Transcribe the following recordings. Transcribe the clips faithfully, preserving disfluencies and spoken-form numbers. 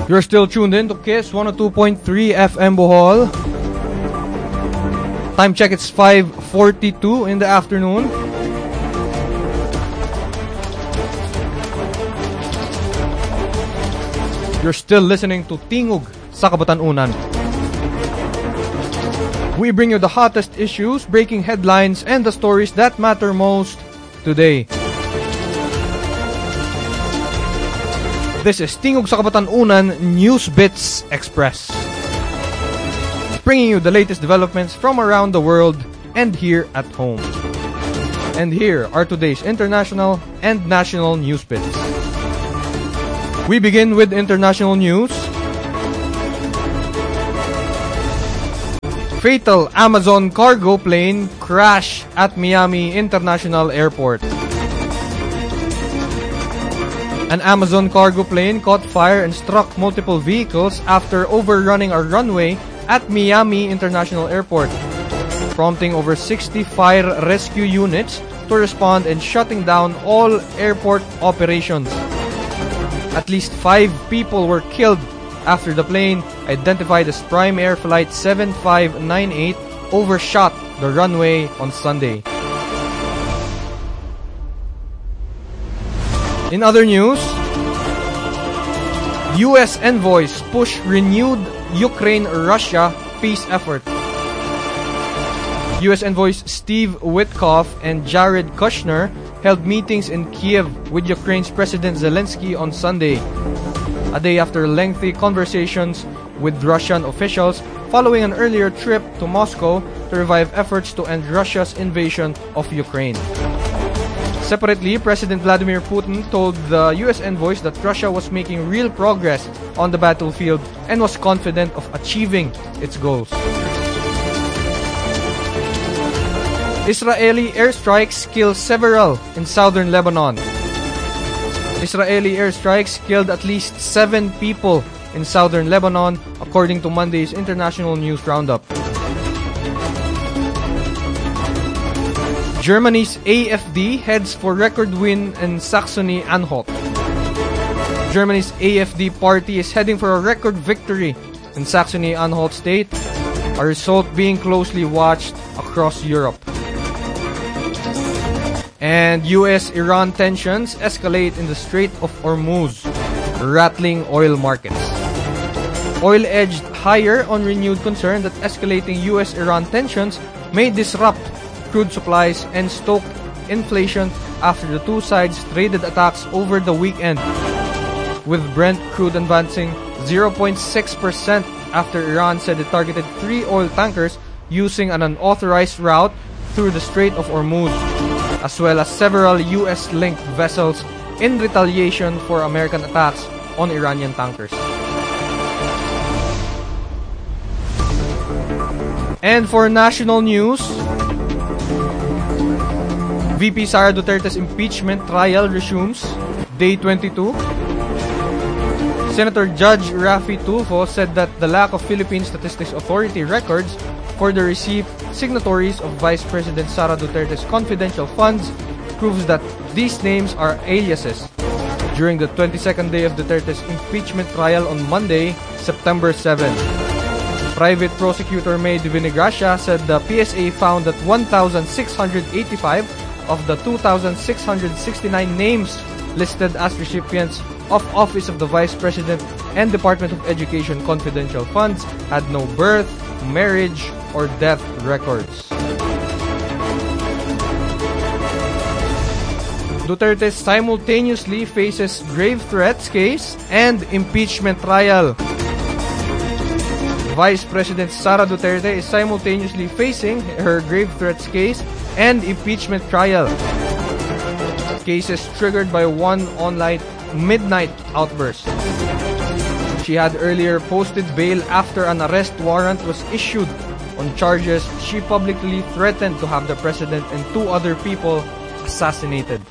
You're still tuned in to Kiss one oh two point three F M Bohol. Time check, it's five forty-two in the afternoon. You're still listening to Tingog sa Kabatanunan. We bring you the hottest issues, breaking headlines, and the stories that matter most today. This is Tingog sa Kabatanunan News Bits Express, bringing you the latest developments from around the world and here at home. And here are today's international and national news bits. We begin with international news. Fatal Amazon cargo plane crash at Miami International Airport. An Amazon cargo plane caught fire and struck multiple vehicles after overrunning a runway at Miami International Airport, prompting over sixty fire rescue units to respond and shutting down all airport operations. At least five people were killed after the plane, identified as Prime Air Flight seven five nine eight, overshot the runway on Sunday. In other news, U S envoys push renewed Ukraine-Russia peace effort. U S envoys Steve Witkoff and Jared Kushner held meetings in Kiev with Ukraine's President Zelensky on Sunday, a day after lengthy conversations with Russian officials following an earlier trip to Moscow to revive efforts to end Russia's invasion of Ukraine. Separately, President Vladimir Putin told the U S envoys that Russia was making real progress on the battlefield and was confident of achieving its goals. Israeli airstrikes kill several in southern Lebanon. Israeli airstrikes killed at least seven people in southern Lebanon, according to Monday's International News Roundup. Germany's A F D heads for record win in Saxony-Anhalt. Germany's A F D party is heading for a record victory in Saxony-Anhalt state, a result being closely watched across Europe. And U S-Iran tensions escalate in the Strait of Hormuz, rattling oil markets. Oil edged higher on renewed concern that escalating U S-Iran tensions may disrupt crude supplies and stoke inflation after the two sides traded attacks over the weekend, with Brent crude advancing zero point six percent after Iran said it targeted three oil tankers using an unauthorized route through the Strait of Hormuz, as well as several U S-linked vessels in retaliation for American attacks on Iranian tankers. And for national news, V P Sara Duterte's impeachment trial resumes, day twenty-two. Senator Judge Raffy Tulfo said that the lack of Philippine Statistics Authority records for the receipt signatories of Vice President Sara Duterte's confidential funds proves that these names are aliases. During the twenty-second day of Duterte's impeachment trial on Monday, September seventh, Private Prosecutor May de Vinagracia said the P S A found that one thousand six hundred eighty-five of the two thousand six hundred sixty-nine names listed as recipients of Office of the Vice President and Department of Education confidential funds had no birth, marriage, or death records. Duterte simultaneously faces grave threats case and impeachment trial. Vice President Sara Duterte is simultaneously facing her grave threats case and impeachment trial. Cases triggered by one online midnight outburst. She had earlier posted bail after an arrest warrant was issued on charges she publicly threatened to have the president and two other people assassinated.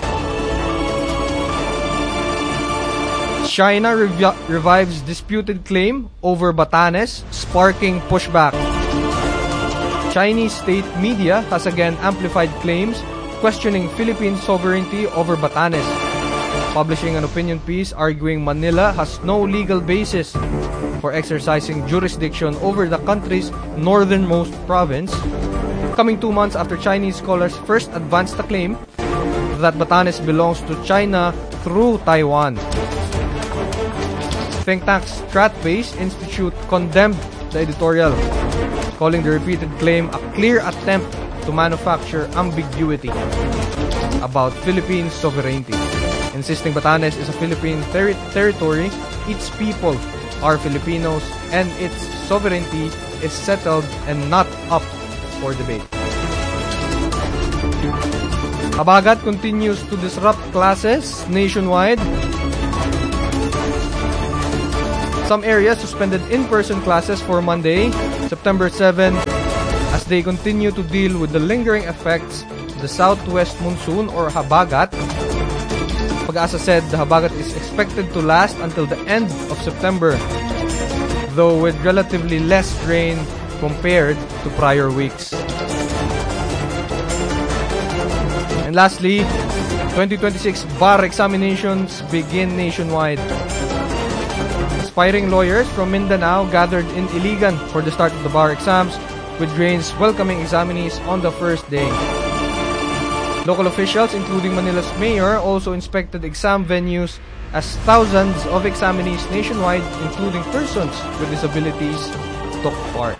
China revi- revives disputed claim over Batanes, sparking pushback. Chinese state media has again amplified claims questioning Philippine sovereignty over Batanes. publishing an opinion piece arguing Manila has no legal basis for exercising jurisdiction over the country's northernmost province, coming two months after Chinese scholars first advanced the claim that Batanes belongs to China through Taiwan. Think tank Stratbase Institute condemned the editorial, calling the repeated claim a clear attempt to manufacture ambiguity about Philippine sovereignty, insisting Batanes is a Philippine ter- territory, its people are Filipinos, and its sovereignty is settled and not up for debate. Habagat continues to disrupt classes nationwide. Some areas suspended in-person classes for Monday, September seventh, as they continue to deal with the lingering effects of the southwest monsoon or Habagat. Pag-asa said the Habagat is expected to last until the end of September, though with relatively less rain compared to prior weeks. And lastly, twenty twenty-six bar examinations begin nationwide. Aspiring lawyers from Mindanao gathered in Iligan for the start of the bar exams, with trains welcoming examinees on the first day. Local officials, including Manila's mayor, also inspected exam venues as thousands of examinees nationwide, including persons with disabilities, took part.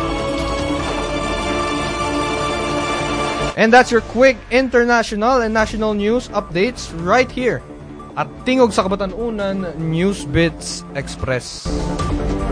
And that's your quick international and national news updates right here at Tingog sa Kabatanunan News Bits Express.